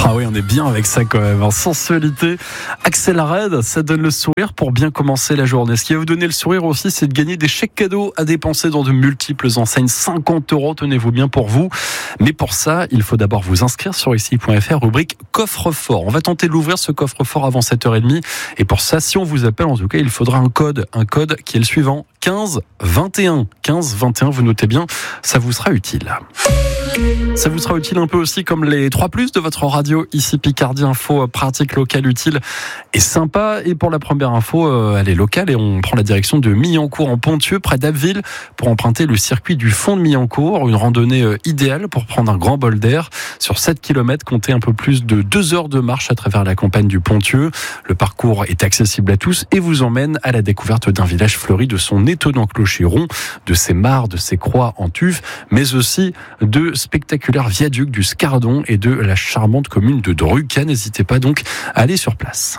Ah oui, on est bien avec ça quand même. Sensualité, Axel Red, ça donne le sourire pour bien commencer la journée. Ce qui va vous donner le sourire aussi, c'est de gagner des chèques cadeaux à dépenser dans de multiples enseignes. 50 €, tenez-vous bien pour vous. Mais pour ça, il faut d'abord vous inscrire sur ici.fr, rubrique coffre-fort. On va tenter de l'ouvrir, ce coffre-fort, avant 7h30. Et pour ça, si on vous appelle, en tout cas, il faudra un code qui est le suivant, 1521. 1521, vous notez bien, ça vous sera utile. Ça vous sera utile un peu aussi comme les 3+ de votre radio, ici Picardie Info, pratique locale utile et sympa. Et pour la première info, elle est locale et on prend la direction de Millancourt en Ponthieu, près d'Abbeville, pour emprunter le circuit du fond de Millancourt. Une randonnée idéale pour prendre un grand bol d'air. Sur 7 km, comptez un peu plus de 2 heures de marche à travers la campagne du Ponthieu. Le parcours est accessible à tous et vous emmène à la découverte d'un village fleuri, de son étonnant clocher rond, de ses mares, de ses croix en tuf, mais aussi de spectaculaire viaduc du Scardon et de la charmante commune de Druca. N'hésitez pas donc à aller sur place.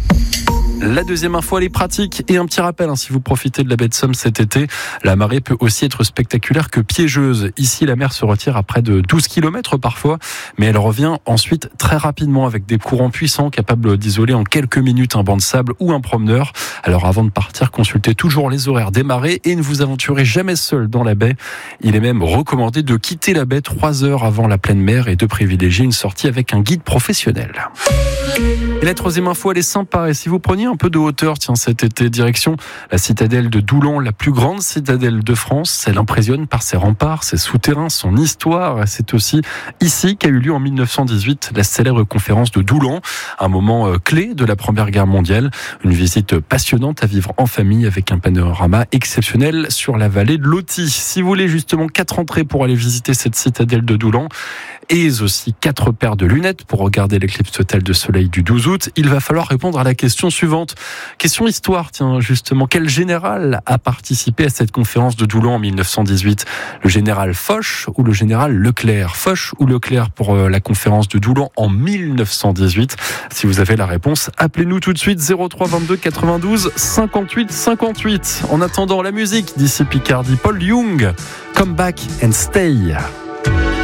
La deuxième info, elle est pratique et un petit rappel, si vous profitez de la baie de Somme cet été, la marée peut aussi être spectaculaire que piégeuse. Ici, la mer se retire à près de 12 km parfois, mais elle revient ensuite très rapidement avec des courants puissants capables d'isoler en quelques minutes un banc de sable ou un promeneur. Alors avant de partir, consultez toujours les horaires des marées et ne vous aventurez jamais seul dans la baie. Il est même recommandé de quitter la baie 3 heures avant la pleine mer et de privilégier une sortie avec un guide professionnel. Et la troisième info, elle est sympa. Et si vous preniez un peu de hauteur, cet été, direction la citadelle de Doulan, la plus grande citadelle de France. Elle impressionne par ses remparts, ses souterrains, son histoire. C'est aussi ici qu'a eu lieu en 1918 la célèbre conférence de Doulan, un moment clé de la Première Guerre mondiale. Une visite passionnante à vivre en famille avec un panorama exceptionnel sur la vallée de l'Authie. Si vous voulez justement 4 entrées pour aller visiter cette citadelle de Doulan, et aussi 4 paires de lunettes pour regarder l'éclipse totale de soleil du 12 août, il va falloir répondre à la question suivante. Question histoire, justement. Quel général a participé à cette conférence de Doulan en 1918 ? Le général Foch ou le général Leclerc ? Foch ou Leclerc pour la conférence de Doulan en 1918 ? Si vous avez la réponse, appelez-nous tout de suite 03 22 92 58 58. En attendant, la musique d'ici Picardie, Paul Young, Come Back and Stay.